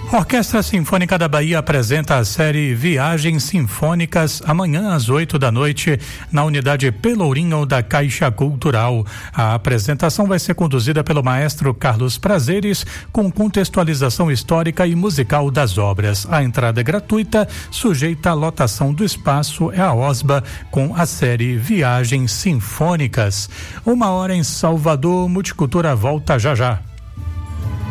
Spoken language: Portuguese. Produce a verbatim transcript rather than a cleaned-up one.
Orquestra Sinfônica da Bahia apresenta a série Viagens Sinfônicas amanhã às oito da noite na unidade Pelourinho da Caixa Cultural. A apresentação vai ser conduzida pelo maestro Carlos Prazeres, com contextualização histórica e musical das obras. A entrada é gratuita, sujeita à lotação do espaço, é a OSBA com a série Viagens Sinfônicas. Uma hora em Salvador, Multicultura volta já já.